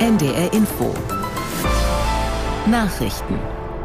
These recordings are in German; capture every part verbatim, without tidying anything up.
N D R Info Nachrichten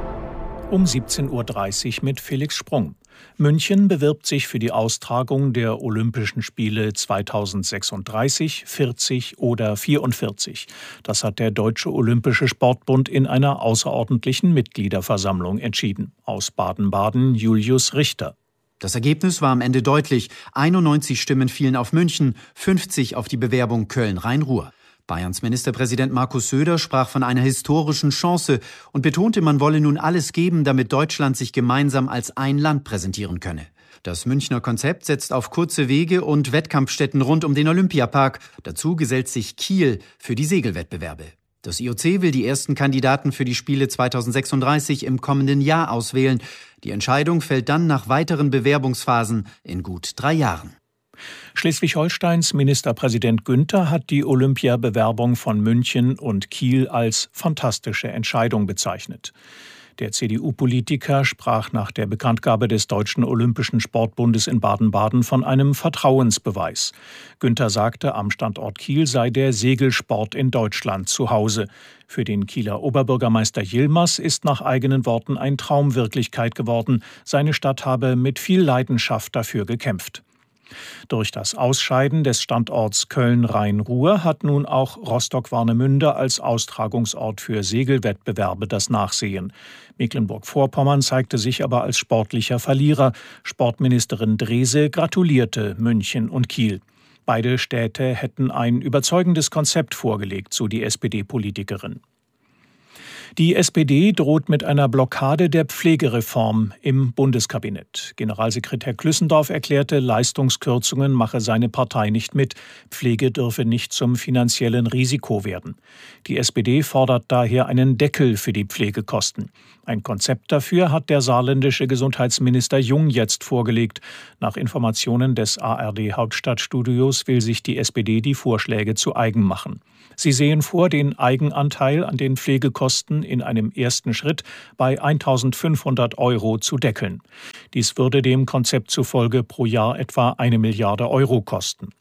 um siebzehn Uhr dreißig mit Felix Sprung. München bewirbt sich für die Austragung der Olympischen Spiele zweitausendsechsunddreißig, vierzig oder vierundvierzig. Das hat der Deutsche Olympische Sportbund in einer außerordentlichen Mitgliederversammlung entschieden. Aus Baden-Baden Julius Richter. Das Ergebnis war am Ende deutlich. einundneunzig Stimmen fielen auf München, fünfzig auf die Bewerbung Köln-Rhein-Ruhr. Bayerns Ministerpräsident Markus Söder sprach von einer historischen Chance und betonte, man wolle nun alles geben, damit Deutschland sich gemeinsam als ein Land präsentieren könne. Das Münchner Konzept setzt auf kurze Wege und Wettkampfstätten rund um den Olympiapark. Dazu gesellt sich Kiel für die Segelwettbewerbe. Das I O C will die ersten Kandidaten für die Spiele zweitausendsechsunddreißig im kommenden Jahr auswählen. Die Entscheidung fällt dann nach weiteren Bewerbungsphasen in gut drei Jahren. Schleswig-Holsteins Ministerpräsident Günther hat die Olympiabewerbung von München und Kiel als fantastische Entscheidung bezeichnet. Der C D U-Politiker sprach nach der Bekanntgabe des Deutschen Olympischen Sportbundes in Baden-Baden von einem Vertrauensbeweis. Günther sagte, am Standort Kiel sei der Segelsport in Deutschland zu Hause. Für den Kieler Oberbürgermeister Yilmaz ist nach eigenen Worten ein Traum Wirklichkeit geworden. Seine Stadt habe mit viel Leidenschaft dafür gekämpft. Durch das Ausscheiden des Standorts Köln-Rhein-Ruhr hat nun auch Rostock-Warnemünde als Austragungsort für Segelwettbewerbe das Nachsehen. Mecklenburg-Vorpommern zeigte sich aber als sportlicher Verlierer. Sportministerin Drese gratulierte München und Kiel. Beide Städte hätten ein überzeugendes Konzept vorgelegt, so die S P D-Politikerin. Die S P D droht mit einer Blockade der Pflegereform im Bundeskabinett. Generalsekretär Klüssendorf erklärte, Leistungskürzungen mache seine Partei nicht mit. Pflege dürfe nicht zum finanziellen Risiko werden. Die S P D fordert daher einen Deckel für die Pflegekosten. Ein Konzept dafür hat der saarländische Gesundheitsminister Jung jetzt vorgelegt. Nach Informationen des A R D-Hauptstadtstudios will sich die S P D die Vorschläge zu eigen machen. Sie sehen vor, den Eigenanteil an den Pflegekosten in einem ersten Schritt bei eintausendfünfhundert Euro zu deckeln. Dies würde dem Konzept zufolge pro Jahr etwa eine Milliarde Euro kosten.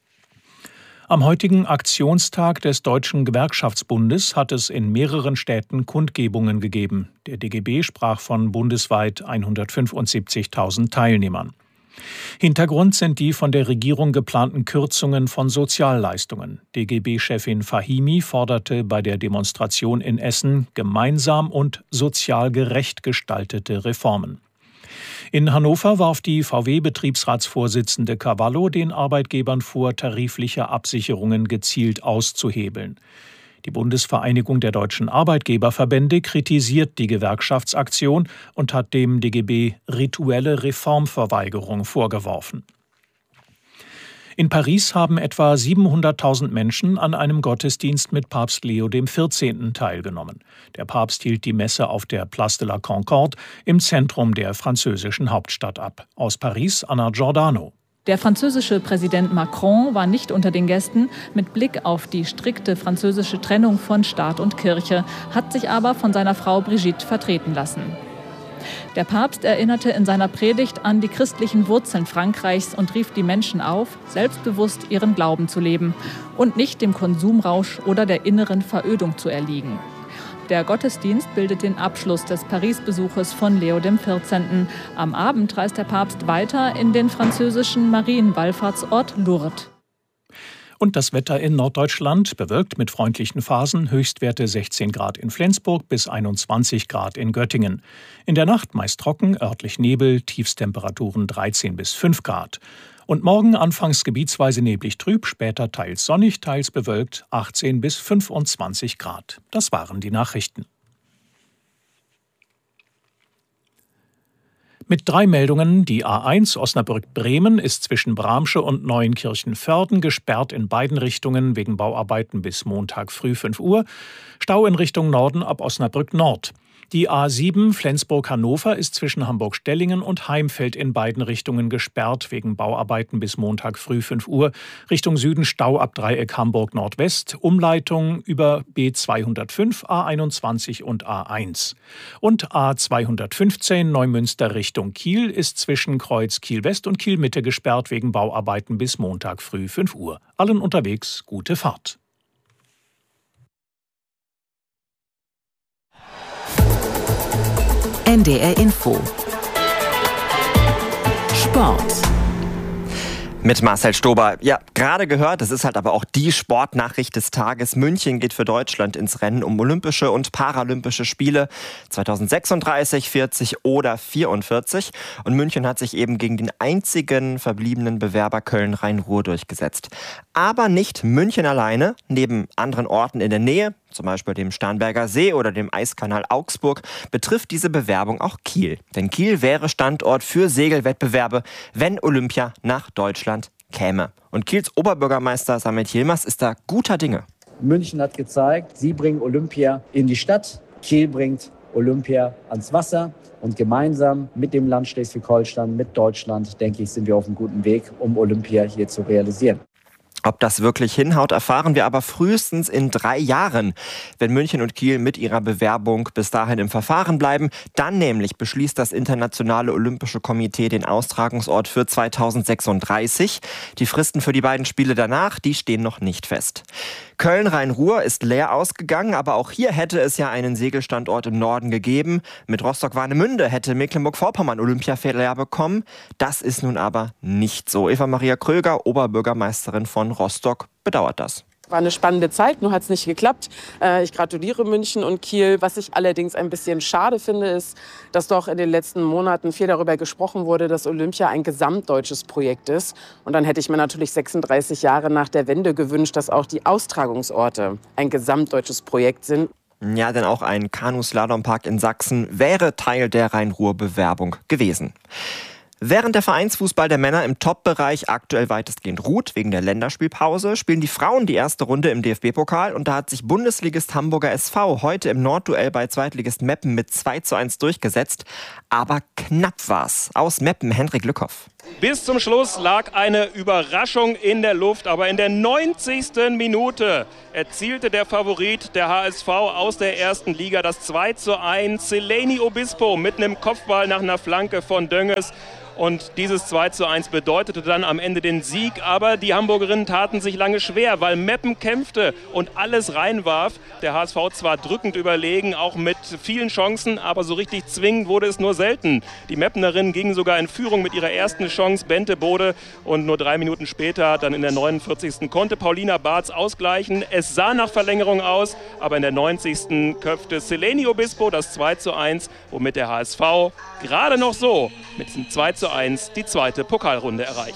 Am heutigen Aktionstag des Deutschen Gewerkschaftsbundes hat es in mehreren Städten Kundgebungen gegeben. Der D G B sprach von bundesweit hundertfünfundsiebzigtausend Teilnehmern. Hintergrund sind die von der Regierung geplanten Kürzungen von Sozialleistungen. D G B-Chefin Fahimi forderte bei der Demonstration in Essen gemeinsam und sozial gerecht gestaltete Reformen. In Hannover warf die V W-Betriebsratsvorsitzende Cavallo den Arbeitgebern vor, tarifliche Absicherungen gezielt auszuhebeln. Die Bundesvereinigung der deutschen Arbeitgeberverbände kritisiert die Gewerkschaftsaktion und hat dem D G B rituelle Reformverweigerung vorgeworfen. In Paris haben etwa siebenhunderttausend Menschen an einem Gottesdienst mit Papst Leo der vierzehnte teilgenommen. Der Papst hielt die Messe auf der Place de la Concorde im Zentrum der französischen Hauptstadt ab. Aus Paris Anna Giordano. Der französische Präsident Macron war nicht unter den Gästen. Mit Blick auf die strikte französische Trennung von Staat und Kirche, hat sich aber von seiner Frau Brigitte vertreten lassen. Der Papst erinnerte in seiner Predigt an die christlichen Wurzeln Frankreichs und rief die Menschen auf, selbstbewusst ihren Glauben zu leben und nicht dem Konsumrausch oder der inneren Verödung zu erliegen. Der Gottesdienst bildet den Abschluss des Paris-Besuches von Leo der vierzehnte. Am Abend reist der Papst weiter in den französischen Marienwallfahrtsort Lourdes. Und das Wetter in Norddeutschland bewölkt mit freundlichen Phasen, Höchstwerte sechzehn Grad in Flensburg bis einundzwanzig Grad in Göttingen. In der Nacht meist trocken, örtlich Nebel, Tiefstemperaturen dreizehn bis fünf Grad. Und morgen anfangs gebietsweise neblig trüb, später teils sonnig, teils bewölkt, achtzehn bis fünfundzwanzig Grad. Das waren die Nachrichten. Mit drei Meldungen: Die A eins Osnabrück-Bremen ist zwischen Bramsche und Neuenkirchen-Vörden gesperrt in beiden Richtungen wegen Bauarbeiten bis Montag früh fünf Uhr. Stau in Richtung Norden ab Osnabrück Nord. Die A sieben Flensburg-Hannover ist zwischen Hamburg-Stellingen und Heimfeld in beiden Richtungen gesperrt wegen Bauarbeiten bis Montag früh fünf Uhr. Richtung Süden Stau ab Dreieck Hamburg Nordwest, Umleitung über B zweihundertfünf, A einundzwanzig und A eins. Und A zweihundertfünfzehn Neumünster Richtung Kiel ist zwischen Kreuz Kiel-West und Kiel-Mitte gesperrt wegen Bauarbeiten bis Montag früh fünf Uhr. Allen unterwegs gute Fahrt. N D R Info. Sport. Mit Marcel Stober. Ja, gerade gehört, das ist halt aber auch die Sportnachricht des Tages. München geht für Deutschland ins Rennen um Olympische und Paralympische Spiele zweitausendsechsunddreißig, vierzig oder vierundvierzig. Und München hat sich eben gegen den einzigen verbliebenen Bewerber Köln-Rhein-Ruhr durchgesetzt. Aber nicht München alleine. Neben anderen Orten in der Nähe, zum Beispiel dem Starnberger See oder dem Eiskanal Augsburg, betrifft diese Bewerbung auch Kiel. Denn Kiel wäre Standort für Segelwettbewerbe, wenn Olympia nach Deutschland käme. Und Kiels Oberbürgermeister Samet Yilmaz ist da guter Dinge. München hat gezeigt, sie bringen Olympia in die Stadt. Kiel bringt Olympia ans Wasser. Und gemeinsam mit dem Land Schleswig-Holstein, mit Deutschland, denke ich, sind wir auf einem guten Weg, um Olympia hier zu realisieren. Ob das wirklich hinhaut, erfahren wir aber frühestens in drei Jahren. Wenn München und Kiel mit ihrer Bewerbung bis dahin im Verfahren bleiben, dann nämlich beschließt das Internationale Olympische Komitee den Austragungsort für zweitausendsechsunddreißig. Die Fristen für die beiden Spiele danach, die stehen noch nicht fest. Köln-Rhein-Ruhr ist leer ausgegangen, aber auch hier hätte es ja einen Segelstandort im Norden gegeben. Mit Rostock-Warnemünde hätte Mecklenburg-Vorpommern Olympiaflair bekommen. Das ist nun aber nicht so. Eva-Maria Kröger, Oberbürgermeisterin von Rostock, bedauert das. War eine spannende Zeit, nur hat es nicht geklappt. Ich gratuliere München und Kiel. Was ich allerdings ein bisschen schade finde, ist, dass doch in den letzten Monaten viel darüber gesprochen wurde, dass Olympia ein gesamtdeutsches Projekt ist. Und dann hätte ich mir natürlich sechsunddreißig Jahre nach der Wende gewünscht, dass auch die Austragungsorte ein gesamtdeutsches Projekt sind. Ja, denn auch ein Kanu-Slalompark in Sachsen wäre Teil der Rhein-Ruhr-Bewerbung gewesen. Während der Vereinsfußball der Männer im Top-Bereich aktuell weitestgehend ruht, wegen der Länderspielpause, spielen die Frauen die erste Runde im D F B-Pokal und da hat sich Bundesligist Hamburger S V heute im Nordduell bei Zweitligist Meppen mit zwei zu eins durchgesetzt. Aber knapp war's. Aus Meppen, Henrik Lückhoff. Bis zum Schluss lag eine Überraschung in der Luft, aber in der neunzigsten Minute erzielte der Favorit der H S V aus der ersten Liga das zwei zu eins. Seleni Obispo mit einem Kopfball nach einer Flanke von Dönges. Und dieses zwei zu eins bedeutete dann am Ende den Sieg. Aber die Hamburgerinnen taten sich lange schwer, weil Meppen kämpfte und alles reinwarf. Der H S V zwar drückend überlegen, auch mit vielen Chancen, aber so richtig zwingend wurde es nur selten. Die Meppenerinnen gingen sogar in Führung mit ihrer ersten Chance, Bente Bode. Und nur drei Minuten später, dann in der neunundvierzigsten konnte Paulina Barz ausgleichen. Es sah nach Verlängerung aus, aber in der neunzigsten köpfte Seleni Obispo das zwei zu eins, womit der H S V gerade noch so mit diesem zwei zu eins die zweite Pokalrunde erreicht.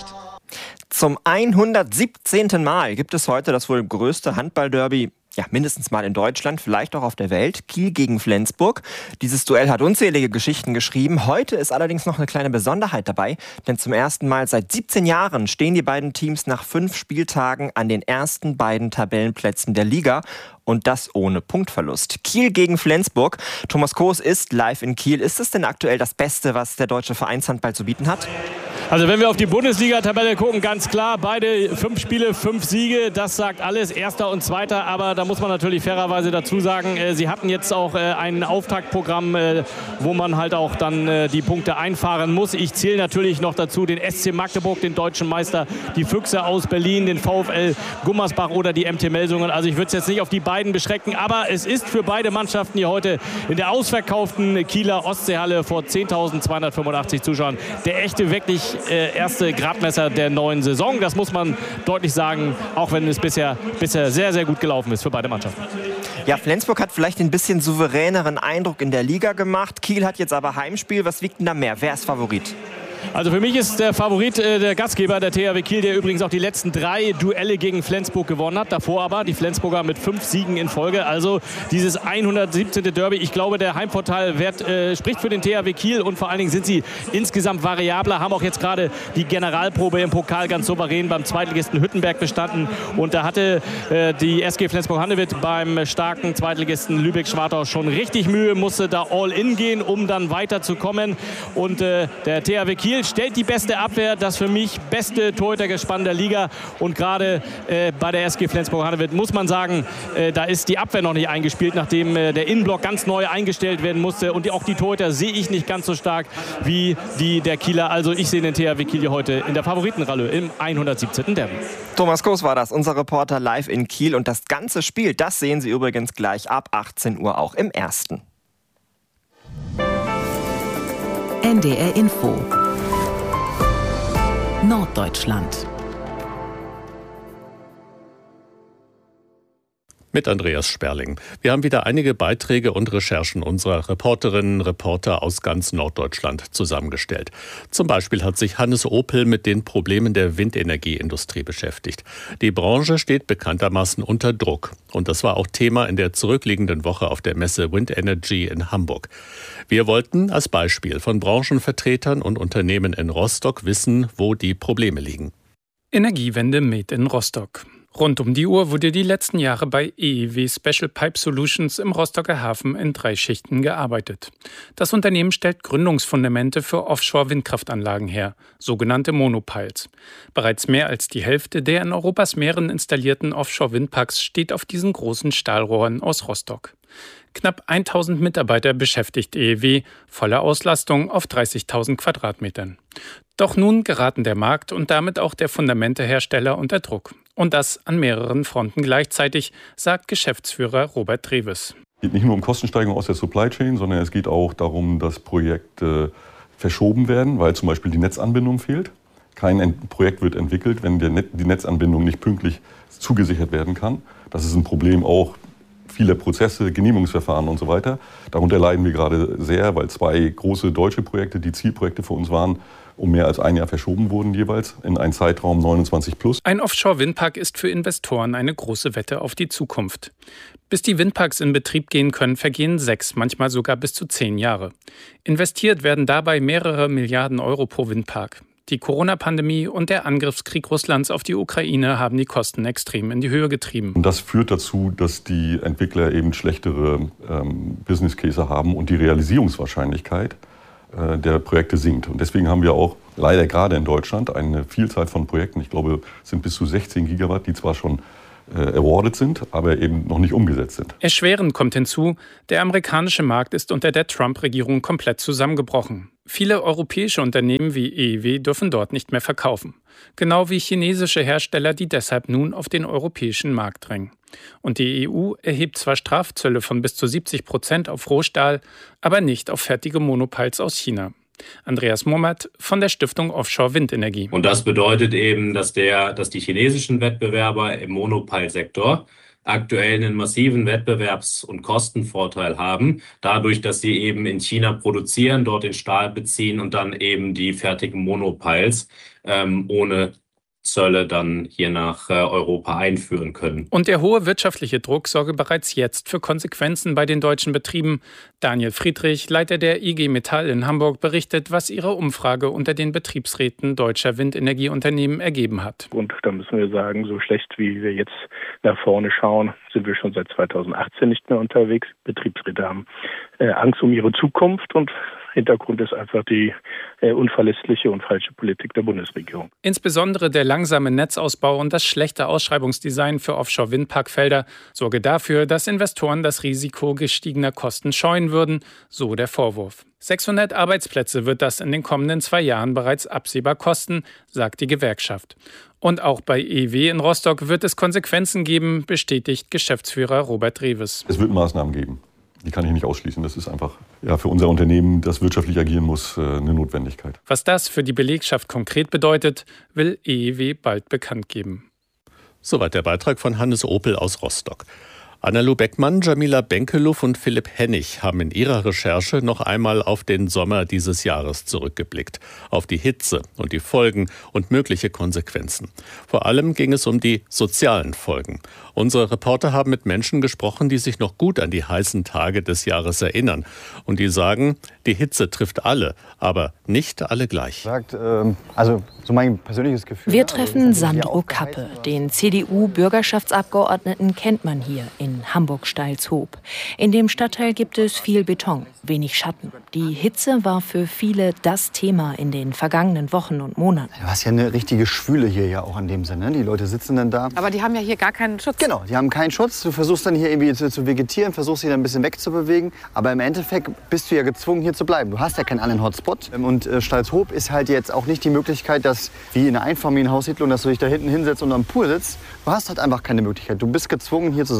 Zum hundertsiebzehnten Mal gibt es heute das wohl größte Handballderby, ja, mindestens mal in Deutschland, vielleicht auch auf der Welt. Kiel gegen Flensburg. Dieses Duell hat unzählige Geschichten geschrieben. Heute ist allerdings noch eine kleine Besonderheit dabei, denn zum ersten Mal seit siebzehn Jahren stehen die beiden Teams nach fünf Spieltagen an den ersten beiden Tabellenplätzen der Liga. Und das ohne Punktverlust. Kiel gegen Flensburg. Thomas Koos ist live in Kiel. Ist es denn aktuell das Beste, was der deutsche Vereinshandball zu bieten hat? Also wenn wir auf die Bundesliga-Tabelle gucken, ganz klar, beide fünf Spiele, fünf Siege, das sagt alles, Erster und Zweiter, aber da muss man natürlich fairerweise dazu sagen, äh, sie hatten jetzt auch äh, ein Auftaktprogramm, äh, wo man halt auch dann äh, die Punkte einfahren muss. Ich zähle natürlich noch dazu den S C Magdeburg, den deutschen Meister, die Füchse aus Berlin, den VfL Gummersbach oder die M T Melsungen. Also ich würde es jetzt nicht auf die beiden beschränken, aber es ist für beide Mannschaften hier heute in der ausverkauften Kieler Ostseehalle vor zehntausendzweihundertfünfundachtzig Zuschauern der echte, wirklich äh, erste Gradmesser der neuen Saison. Das muss man deutlich sagen, auch wenn es bisher, bisher sehr, sehr gut gelaufen ist für beide Mannschaften. Ja, Flensburg hat vielleicht ein bisschen souveräneren Eindruck in der Liga gemacht. Kiel hat jetzt aber Heimspiel. Was wiegt denn da mehr? Wer ist Favorit? Also für mich ist der Favorit äh, der Gastgeber, der T H W Kiel, der übrigens auch die letzten drei Duelle gegen Flensburg gewonnen hat. Davor aber die Flensburger mit fünf Siegen in Folge. Also dieses hundertsiebzehnte Derby. Ich glaube, der Heimvorteil wert, äh, spricht für den T H W Kiel und vor allen Dingen sind sie insgesamt variabler. Haben auch jetzt gerade die Generalprobe im Pokal ganz souverän beim Zweitligisten Hüttenberg bestanden. Und da hatte äh, die S G Flensburg-Handewitt beim starken Zweitligisten Lübeck-Schwartau schon richtig Mühe, musste da all in gehen, um dann weiterzukommen. Und äh, der T H W Kiel stellt die beste Abwehr, das für mich beste Torhütergespann der Liga. Und gerade äh, bei der S G Flensburg-Handewitt muss man sagen, äh, da ist die Abwehr noch nicht eingespielt, nachdem äh, der Innenblock ganz neu eingestellt werden musste. Und die, auch die Torhüter sehe ich nicht ganz so stark wie die der Kieler. Also ich sehe den T H W Kiel heute in der Favoritenrolle im hundertsiebzehnten Derby. Thomas Koos war das, unser Reporter live in Kiel. Und das ganze Spiel, das sehen Sie übrigens gleich ab achtzehn Uhr auch im Ersten. N D R Info Norddeutschland. Mit Andreas Sperling. Wir haben wieder einige Beiträge und Recherchen unserer Reporterinnen und Reporter aus ganz Norddeutschland zusammengestellt. Zum Beispiel hat sich Hannes Opel mit den Problemen der Windenergieindustrie beschäftigt. Die Branche steht bekanntermaßen unter Druck. Und das war auch Thema in der zurückliegenden Woche auf der Messe Wind Energy in Hamburg. Wir wollten als Beispiel von Branchenvertretern und Unternehmen in Rostock wissen, wo die Probleme liegen. Energiewende made in Rostock. Rund um die Uhr wurde die letzten Jahre bei E E W Special Pipe Solutions im Rostocker Hafen in drei Schichten gearbeitet. Das Unternehmen stellt Gründungsfundamente für Offshore-Windkraftanlagen her, sogenannte Monopiles. Bereits mehr als die Hälfte der in Europas Meeren installierten Offshore-Windparks steht auf diesen großen Stahlrohren aus Rostock. Knapp tausend Mitarbeiter beschäftigt E E W, volle Auslastung auf dreißigtausend Quadratmetern. Doch nun geraten der Markt und damit auch der Fundamentehersteller unter Druck. Und das an mehreren Fronten gleichzeitig, sagt Geschäftsführer Robert Treves. Es geht nicht nur um Kostensteigerung aus der Supply Chain, sondern es geht auch darum, dass Projekte verschoben werden, weil zum Beispiel die Netzanbindung fehlt. Kein Projekt wird entwickelt, wenn die Netzanbindung nicht pünktlich zugesichert werden kann. Das ist ein Problem auch vieler Prozesse, Genehmigungsverfahren und so weiter. Darunter leiden wir gerade sehr, weil zwei große deutsche Projekte, die Zielprojekte für uns waren, um mehr als ein Jahr verschoben wurden jeweils in einen Zeitraum neunundzwanzig plus. Ein Offshore-Windpark ist für Investoren eine große Wette auf die Zukunft. Bis die Windparks in Betrieb gehen können, vergehen sechs, manchmal sogar bis zu zehn Jahre. Investiert werden dabei mehrere Milliarden Euro pro Windpark. Die Corona-Pandemie und der Angriffskrieg Russlands auf die Ukraine haben die Kosten extrem in die Höhe getrieben. Und das führt dazu, dass die Entwickler eben schlechtere ähm, Business Case haben und die Realisierungswahrscheinlichkeit äh, der Projekte sinkt. Und deswegen haben wir auch leider gerade in Deutschland eine Vielzahl von Projekten, ich glaube, es sind bis zu sechzehn Gigawatt, die zwar schon äh, awarded sind, aber eben noch nicht umgesetzt sind. Erschwerend kommt hinzu, der amerikanische Markt ist unter der Trump-Regierung komplett zusammengebrochen. Viele europäische Unternehmen wie E E W dürfen dort nicht mehr verkaufen. Genau wie chinesische Hersteller, die deshalb nun auf den europäischen Markt drängen. Und die E U erhebt zwar Strafzölle von bis zu siebzig Prozent auf Rohstahl, aber nicht auf fertige Monopiles aus China. Andreas Mummert von der Stiftung Offshore Windenergie. Und das bedeutet eben, dass, der, dass die chinesischen Wettbewerber im Monopile-Sektor aktuell einen massiven Wettbewerbs- und Kostenvorteil haben, dadurch, dass sie eben in China produzieren, dort den Stahl beziehen und dann eben die fertigen Monopiles ähm, ohne Zölle dann hier nach äh, Europa einführen können. Und der hohe wirtschaftliche Druck sorge bereits jetzt für Konsequenzen bei den deutschen Betrieben. Daniel Friedrich, Leiter der I G Metall in Hamburg, berichtet, was ihre Umfrage unter den Betriebsräten deutscher Windenergieunternehmen ergeben hat. Und da müssen wir sagen, so schlecht wie wir jetzt nach vorne schauen, sind wir schon seit zweitausendachtzehn nicht mehr unterwegs. Betriebsräte haben äh, Angst um ihre Zukunft und Hintergrund ist einfach die äh, unverlässliche und falsche Politik der Bundesregierung. Insbesondere der langsame Netzausbau und das schlechte Ausschreibungsdesign für Offshore-Windparkfelder sorge dafür, dass Investoren das Risiko gestiegener Kosten scheuen würden, so der Vorwurf. sechshundert Arbeitsplätze wird das in den kommenden zwei Jahren bereits absehbar kosten, sagt die Gewerkschaft. Und auch bei E E W in Rostock wird es Konsequenzen geben, bestätigt Geschäftsführer Robert Treves. Es wird Maßnahmen geben. Die kann ich nicht ausschließen. Das ist einfach ja, für unser Unternehmen, das wirtschaftlich agieren muss, eine Notwendigkeit. Was das für die Belegschaft konkret bedeutet, will E E W bald bekannt geben. Soweit der Beitrag von Hannes Opel aus Rostock. Anna-Lu Beckmann, Jamila Benkeluff und Philipp Hennig haben in ihrer Recherche noch einmal auf den Sommer dieses Jahres zurückgeblickt. Auf die Hitze und die Folgen und mögliche Konsequenzen. Vor allem ging es um die sozialen Folgen. Unsere Reporter haben mit Menschen gesprochen, die sich noch gut an die heißen Tage des Jahres erinnern. Und die sagen, die Hitze trifft alle, aber nicht alle gleich. Sagt, ähm, also so mein persönliches Gefühl. Wir treffen Sandro Kappe, den C D U-Bürgerschaftsabgeordneten kennt man hier in Hamburg-Steilshoop. In dem Stadtteil gibt es viel Beton, wenig Schatten. Die Hitze war für viele das Thema in den vergangenen Wochen und Monaten. Du hast ja eine richtige Schwüle hier ja auch in dem Sinne. Die Leute sitzen dann da. Aber die haben ja hier gar keinen Schutz. Genau, die haben keinen Schutz. Du versuchst dann hier irgendwie zu, zu vegetieren, versuchst dich dann ein bisschen wegzubewegen. Aber im Endeffekt bist du ja gezwungen, hier zu bleiben. Du hast ja keinen anderen Hotspot. Und äh, Steilshoop ist halt jetzt auch nicht die Möglichkeit, dass wie in einer Einfamilienhaussiedlung, dass du dich da hinten hinsetzt und am Pool sitzt. Du hast halt einfach keine Möglichkeit. Du bist gezwungen, hier zu sein.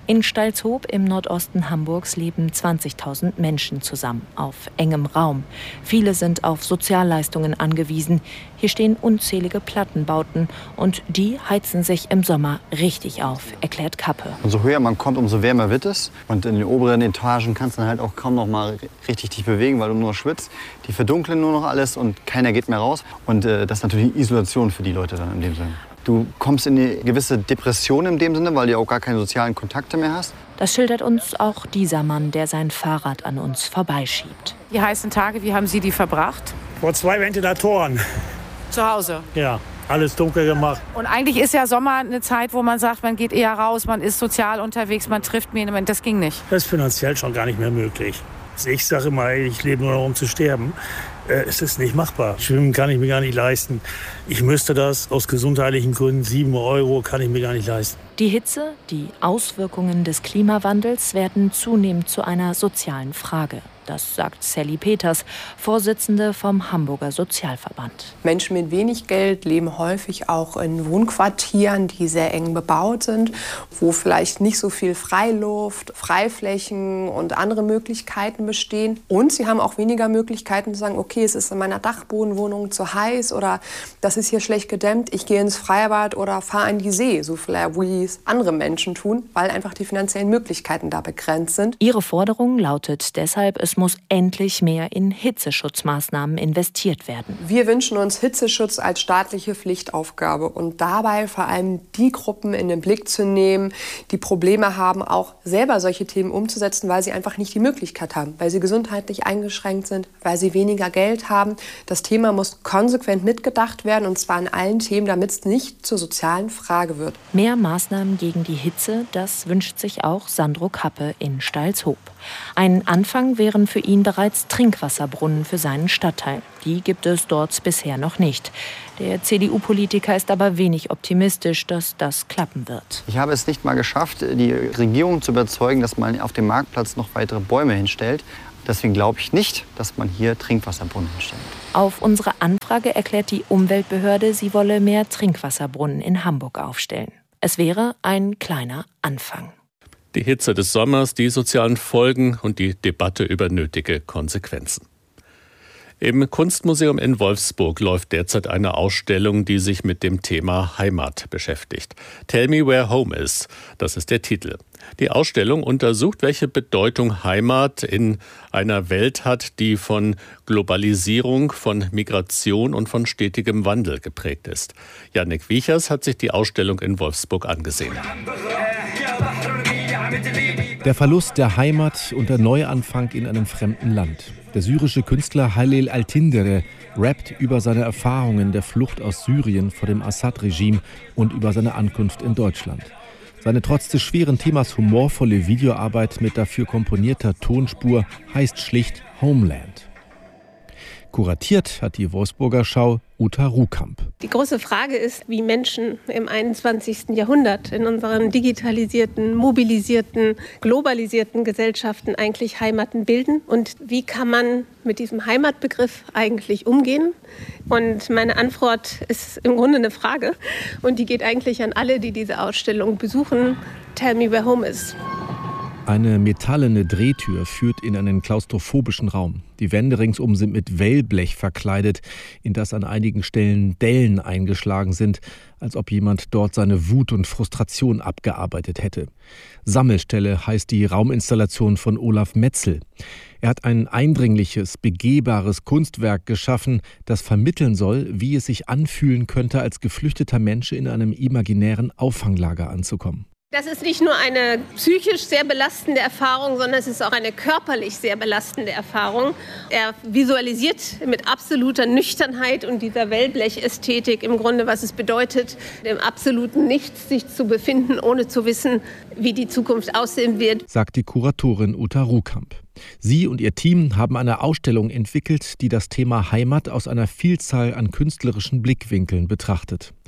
In Stalzhoop im Nordosten Hamburgs leben zwanzigtausend Menschen zusammen, auf engem Raum. Viele sind auf Sozialleistungen angewiesen. Hier stehen unzählige Plattenbauten und die heizen sich im Sommer richtig auf, erklärt Kappe. Umso höher man kommt, umso wärmer wird es. Und in den oberen Etagen kannst du dann halt auch kaum noch mal richtig dich bewegen, weil du nur schwitzt. Die verdunkeln nur noch alles und keiner geht mehr raus. Und äh, das ist natürlich Isolation für die Leute dann in dem Sinne. Du kommst in eine gewisse Depression in dem Sinne, weil du auch gar keine sozialen Kontakte mehr hast. Das schildert uns auch dieser Mann, der sein Fahrrad an uns vorbeischiebt. Die heißen Tage, wie haben Sie die verbracht? Vor zwei Ventilatoren. Zu Hause? Ja, alles dunkel gemacht. Und eigentlich ist ja Sommer eine Zeit, wo man sagt, man geht eher raus, man ist sozial unterwegs, man trifft mich. Das ging nicht. Das ist finanziell schon gar nicht mehr möglich. Ich sage immer, ich lebe nur noch, um zu sterben. Es ist nicht machbar. Schwimmen kann ich mir gar nicht leisten. Ich müsste das aus gesundheitlichen Gründen, sieben Euro kann ich mir gar nicht leisten. Die Hitze, die Auswirkungen des Klimawandels werden zunehmend zu einer sozialen Frage. Das sagt Sally Peters, Vorsitzende vom Hamburger Sozialverband. Menschen mit wenig Geld leben häufig auch in Wohnquartieren, die sehr eng bebaut sind, wo vielleicht nicht so viel Freiluft, Freiflächen und andere Möglichkeiten bestehen. Und sie haben auch weniger Möglichkeiten zu sagen, okay, es ist in meiner Dachbodenwohnung zu heiß oder das ist hier schlecht gedämmt, ich gehe ins Freibad oder fahre an die See, so vielleicht wie es andere Menschen tun, weil einfach die finanziellen Möglichkeiten da begrenzt sind. Ihre Forderung lautet deshalb, es muss endlich mehr in Hitzeschutzmaßnahmen investiert werden. Wir wünschen uns Hitzeschutz als staatliche Pflichtaufgabe und dabei vor allem die Gruppen in den Blick zu nehmen, die Probleme haben, auch selber solche Themen umzusetzen, weil sie einfach nicht die Möglichkeit haben, weil sie gesundheitlich eingeschränkt sind, weil sie weniger Geld haben. Das Thema muss konsequent mitgedacht werden und zwar in allen Themen, damit es nicht zur sozialen Frage wird. Mehr Maßnahmen gegen die Hitze, das wünscht sich auch Sandro Kappe in Stalzhoop. Ein Anfang wären für ihn bereits Trinkwasserbrunnen für seinen Stadtteil. Die gibt es dort bisher noch nicht. Der C D U-Politiker ist aber wenig optimistisch, dass das klappen wird. Ich habe es nicht mal geschafft, die Regierung zu überzeugen, dass man auf dem Marktplatz noch weitere Bäume hinstellt. Deswegen glaube ich nicht, dass man hier Trinkwasserbrunnen hinstellt. Auf unsere Anfrage erklärt die Umweltbehörde, sie wolle mehr Trinkwasserbrunnen in Hamburg aufstellen. Es wäre ein kleiner Anfang. Die Hitze des Sommers, die sozialen Folgen und die Debatte über nötige Konsequenzen. Im Kunstmuseum in Wolfsburg läuft derzeit eine Ausstellung, die sich mit dem Thema Heimat beschäftigt. Tell Me Where Home Is, das ist der Titel. Die Ausstellung untersucht, welche Bedeutung Heimat in einer Welt hat, die von Globalisierung, von Migration und von stetigem Wandel geprägt ist. Jannik Wiechers hat sich die Ausstellung in Wolfsburg angesehen. Der Verlust der Heimat und der Neuanfang in einem fremden Land. Der syrische Künstler Halil Altindere rappt über seine Erfahrungen der Flucht aus Syrien vor dem Assad-Regime und über seine Ankunft in Deutschland. Seine trotz des schweren Themas humorvolle Videoarbeit mit dafür komponierter Tonspur heißt schlicht Homeland. Kuratiert hat die Wolfsburger Schau Uta Ruhkamp. Die große Frage ist, wie Menschen im einundzwanzigsten Jahrhundert in unseren digitalisierten, mobilisierten, globalisierten Gesellschaften eigentlich Heimaten bilden und wie kann man mit diesem Heimatbegriff eigentlich umgehen. Und meine Antwort ist im Grunde eine Frage und die geht eigentlich an alle, die diese Ausstellung besuchen. Tell me where home is. Eine metallene Drehtür führt in einen klaustrophobischen Raum. Die Wände ringsum sind mit Wellblech verkleidet, in das an einigen Stellen Dellen eingeschlagen sind, als ob jemand dort seine Wut und Frustration abgearbeitet hätte. Sammelstelle heißt die Rauminstallation von Olaf Metzel. Er hat ein eindringliches, begehbares Kunstwerk geschaffen, das vermitteln soll, wie es sich anfühlen könnte, als geflüchteter Mensch in einem imaginären Auffanglager anzukommen. Das ist nicht nur eine psychisch sehr belastende Erfahrung, sondern es ist auch eine körperlich sehr belastende Erfahrung. Er visualisiert mit absoluter Nüchternheit und dieser Wellblechästhetik im Grunde, was es bedeutet, im absoluten Nichts sich zu befinden, ohne zu wissen, wie die Zukunft aussehen wird, sagt die Kuratorin Uta Ruhkamp. Sie und ihr Team haben eine Ausstellung entwickelt, die das Thema Heimat aus einer Vielzahl an künstlerischen Blickwinkeln betrachtet.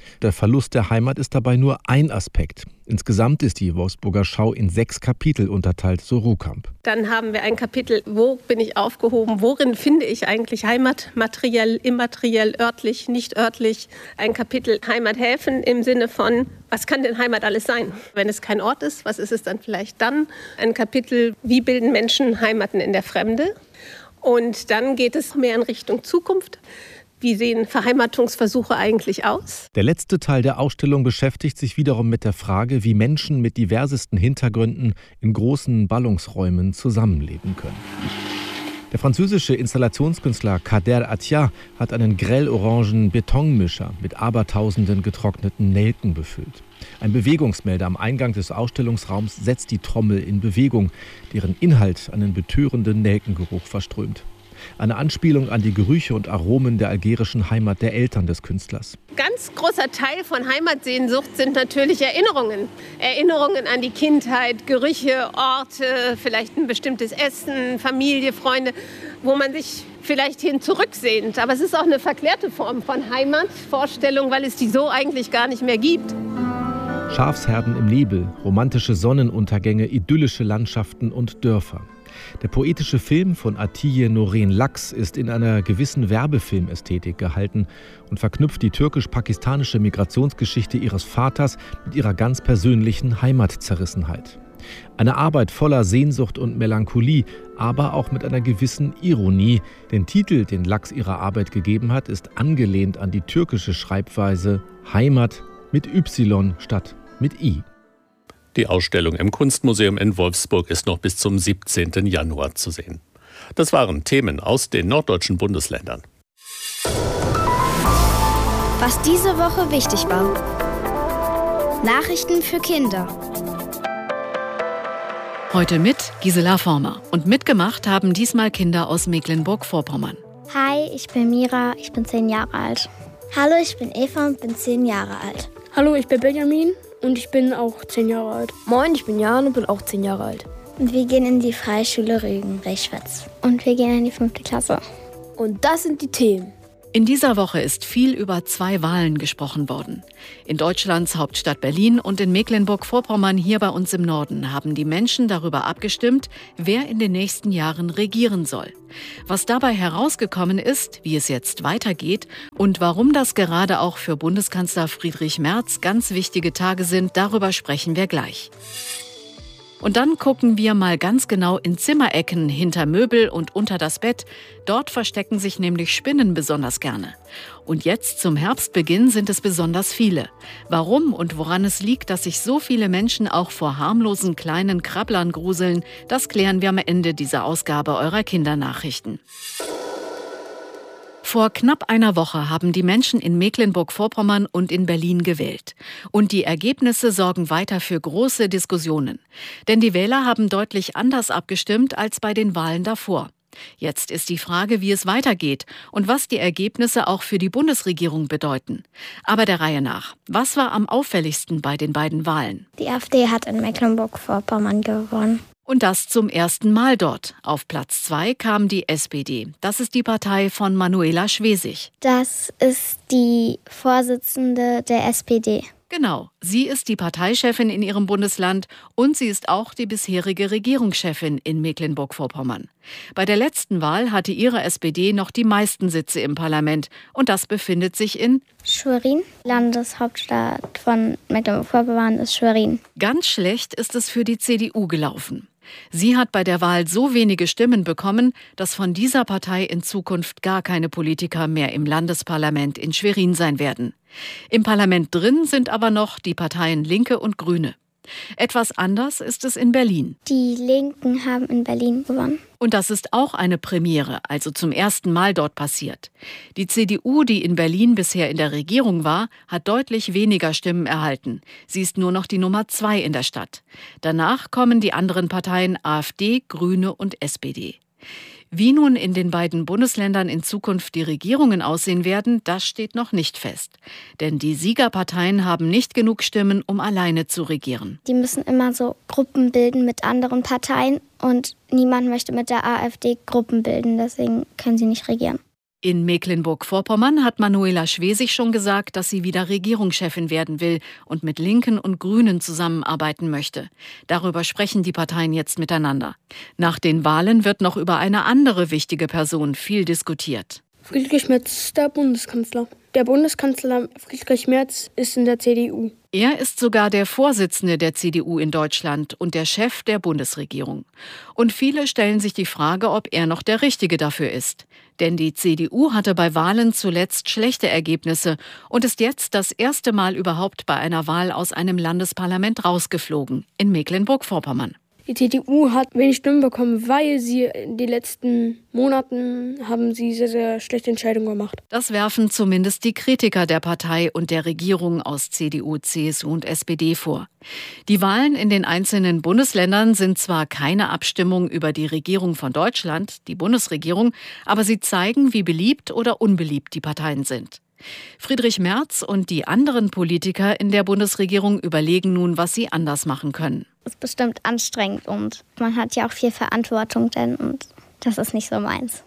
Der Verlust der Heimat ist dabei nur ein Aspekt. Insgesamt ist die Wolfsburger Schau in sechs Kapitel unterteilt, so Ruhkamp. Dann haben wir ein Kapitel, wo bin ich aufgehoben, worin finde ich eigentlich Heimat, materiell, immateriell, örtlich, nicht örtlich. Ein Kapitel Heimathäfen im Sinne von, was kann denn Heimat alles sein? Wenn es kein Ort ist, was ist es dann vielleicht dann? Ein Kapitel, wie bilden Menschen Heimaten in der Fremde? Und dann geht es mehr in Richtung Zukunft. Wie sehen Verheimatungsversuche eigentlich aus? Der letzte Teil der Ausstellung beschäftigt sich wiederum mit der Frage, wie Menschen mit diversesten Hintergründen in großen Ballungsräumen zusammenleben können. Der französische Installationskünstler Kader Attia hat einen grell-orangen Betonmischer mit abertausenden getrockneten Nelken befüllt. Ein Bewegungsmelder am Eingang des Ausstellungsraums setzt die Trommel in Bewegung, deren Inhalt einen betörenden Nelkengeruch verströmt. Eine Anspielung an die Gerüche und Aromen der algerischen Heimat der Eltern des Künstlers. Ganz großer Teil von Heimatsehnsucht sind natürlich Erinnerungen. Erinnerungen an die Kindheit, Gerüche, Orte, vielleicht ein bestimmtes Essen, Familie, Freunde, wo man sich vielleicht hin zurücksehnt. Aber es ist auch eine verklärte Form von Heimatvorstellung, weil es die so eigentlich gar nicht mehr gibt. Schafsherden im Nebel, romantische Sonnenuntergänge, idyllische Landschaften und Dörfer. Der poetische Film von Atiye Noren Laks ist in einer gewissen Werbefilmästhetik gehalten und verknüpft die türkisch-pakistanische Migrationsgeschichte ihres Vaters mit ihrer ganz persönlichen Heimatzerrissenheit. Eine Arbeit voller Sehnsucht und Melancholie, aber auch mit einer gewissen Ironie. Den Titel, den Laks ihrer Arbeit gegeben hat, ist angelehnt an die türkische Schreibweise Heimat mit Y statt mit I. Die Ausstellung im Kunstmuseum in Wolfsburg ist noch bis zum siebzehnten Januar zu sehen. Das waren Themen aus den norddeutschen Bundesländern. Was diese Woche wichtig war. Nachrichten für Kinder. Heute mit Gisela Former. Und mitgemacht haben diesmal Kinder aus Mecklenburg-Vorpommern. Hi, ich bin Mira, ich bin zehn Jahre alt. Hallo, ich bin Eva und bin zehn Jahre alt. Hallo, ich bin Benjamin. Und ich bin auch zehn Jahre alt. Moin, ich bin Jan und bin auch zehn Jahre alt. Und wir gehen in die Freischule Rügen-Rechwitz. Und wir gehen in die fünfte Klasse. Und das sind die Themen. In dieser Woche ist viel über zwei Wahlen gesprochen worden. In Deutschlands Hauptstadt Berlin und in Mecklenburg-Vorpommern hier bei uns im Norden haben die Menschen darüber abgestimmt, wer in den nächsten Jahren regieren soll. Was dabei herausgekommen ist, wie es jetzt weitergeht und warum das gerade auch für Bundeskanzler Friedrich Merz ganz wichtige Tage sind, darüber sprechen wir gleich. Und dann gucken wir mal ganz genau in Zimmerecken, hinter Möbel und unter das Bett. Dort verstecken sich nämlich Spinnen besonders gerne. Und jetzt zum Herbstbeginn sind es besonders viele. Warum und woran es liegt, dass sich so viele Menschen auch vor harmlosen kleinen Krabblern gruseln, das klären wir am Ende dieser Ausgabe eurer Kindernachrichten. Vor knapp einer Woche haben die Menschen in Mecklenburg-Vorpommern und in Berlin gewählt. Und die Ergebnisse sorgen weiter für große Diskussionen. Denn die Wähler haben deutlich anders abgestimmt als bei den Wahlen davor. Jetzt ist die Frage, wie es weitergeht und was die Ergebnisse auch für die Bundesregierung bedeuten. Aber der Reihe nach. Was war am auffälligsten bei den beiden Wahlen? Die AfD hat in Mecklenburg-Vorpommern gewonnen. Und das zum ersten Mal dort. Auf Platz zwei kam die S P D. Das ist die Partei von Manuela Schwesig. Das ist die Vorsitzende der S P D. Genau, sie ist die Parteichefin in ihrem Bundesland und sie ist auch die bisherige Regierungschefin in Mecklenburg-Vorpommern. Bei der letzten Wahl hatte ihre S P D noch die meisten Sitze im Parlament und das befindet sich in Schwerin. Landeshauptstadt von Mecklenburg-Vorpommern ist Schwerin. Ganz schlecht ist es für die C D U gelaufen. Sie hat bei der Wahl so wenige Stimmen bekommen, dass von dieser Partei in Zukunft gar keine Politiker mehr im Landesparlament in Schwerin sein werden. Im Parlament drin sind aber noch die Parteien Linke und Grüne. Etwas anders ist es in Berlin. Die Linken haben in Berlin gewonnen. Und das ist auch eine Premiere, also zum ersten Mal dort passiert. Die C D U, die in Berlin bisher in der Regierung war, hat deutlich weniger Stimmen erhalten. Sie ist nur noch die Nummer zwei in der Stadt. Danach kommen die anderen Parteien AfD, Grüne und S P D. Wie nun in den beiden Bundesländern in Zukunft die Regierungen aussehen werden, das steht noch nicht fest. Denn die Siegerparteien haben nicht genug Stimmen, um alleine zu regieren. Die müssen immer so Gruppen bilden mit anderen Parteien und niemand möchte mit der AfD Gruppen bilden, deswegen können sie nicht regieren. In Mecklenburg-Vorpommern hat Manuela Schwesig schon gesagt, dass sie wieder Regierungschefin werden will und mit Linken und Grünen zusammenarbeiten möchte. Darüber sprechen die Parteien jetzt miteinander. Nach den Wahlen wird noch über eine andere wichtige Person viel diskutiert. Friedrich Merz, der Bundeskanzler. Der Bundeskanzler Friedrich Merz ist in der C D U. Er ist sogar der Vorsitzende der C D U in Deutschland und der Chef der Bundesregierung. Und viele stellen sich die Frage, ob er noch der Richtige dafür ist. Denn die C D U hatte bei Wahlen zuletzt schlechte Ergebnisse und ist jetzt das erste Mal überhaupt bei einer Wahl aus einem Landesparlament rausgeflogen, in Mecklenburg-Vorpommern. Die C D U hat wenig Stimmen bekommen, weil sie in den letzten Monaten haben sie sehr, sehr schlechte Entscheidungen gemacht. Das werfen zumindest die Kritiker der Partei und der Regierung aus C D U, C S U und S P D vor. Die Wahlen in den einzelnen Bundesländern sind zwar keine Abstimmung über die Regierung von Deutschland, die Bundesregierung, aber sie zeigen, wie beliebt oder unbeliebt die Parteien sind. Friedrich Merz und die anderen Politiker in der Bundesregierung überlegen nun, was sie anders machen können. Das ist bestimmt anstrengend und man hat ja auch viel Verantwortung denn und das ist nicht so meins.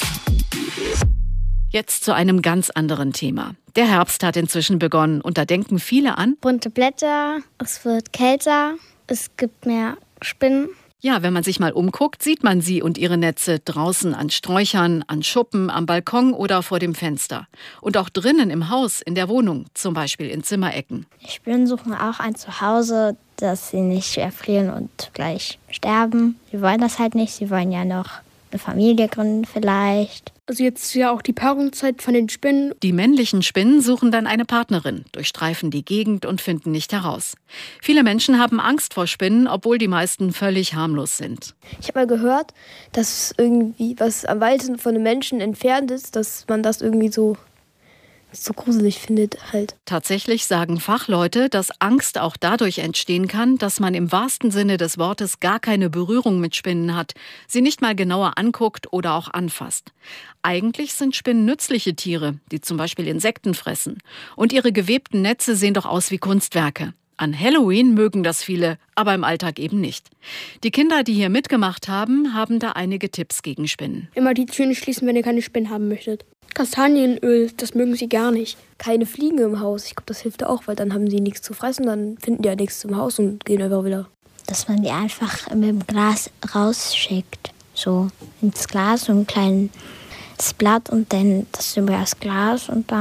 Jetzt zu einem ganz anderen Thema. Der Herbst hat inzwischen begonnen und da denken viele an bunte Blätter, es wird kälter, es gibt mehr Spinnen. Ja, wenn man sich mal umguckt, sieht man sie und ihre Netze draußen an Sträuchern, an Schuppen, am Balkon oder vor dem Fenster. Und auch drinnen im Haus, in der Wohnung, zum Beispiel in Zimmerecken. Die Spinnen suchen auch ein Zuhause, dass sie nicht erfrieren und gleich sterben. Sie wollen das halt nicht, sie wollen ja noch eine Familie gründen vielleicht. Also jetzt ist ja auch die Paarungszeit von den Spinnen. Die männlichen Spinnen suchen dann eine Partnerin, durchstreifen die Gegend und finden nicht heraus. Viele Menschen haben Angst vor Spinnen, obwohl die meisten völlig harmlos sind. Ich habe mal gehört, dass irgendwie was am weitesten von den Menschen entfernt ist, dass man das irgendwie so so gruselig findet halt. Tatsächlich sagen Fachleute, dass Angst auch dadurch entstehen kann, dass man im wahrsten Sinne des Wortes gar keine Berührung mit Spinnen hat, sie nicht mal genauer anguckt oder auch anfasst. Eigentlich sind Spinnen nützliche Tiere, die zum Beispiel Insekten fressen. Und ihre gewebten Netze sehen doch aus wie Kunstwerke. An Halloween mögen das viele, aber im Alltag eben nicht. Die Kinder, die hier mitgemacht haben, haben da einige Tipps gegen Spinnen. Immer die Türen schließen, wenn ihr keine Spinnen haben möchtet. Kastanienöl, das mögen sie gar nicht. Keine Fliegen im Haus, ich glaube, das hilft auch, weil dann haben sie nichts zu fressen, dann finden die ja nichts im Haus und gehen einfach wieder. Dass man die einfach mit dem Glas rausschickt, so ins Glas, so ein kleines Blatt und dann das über das Glas und dann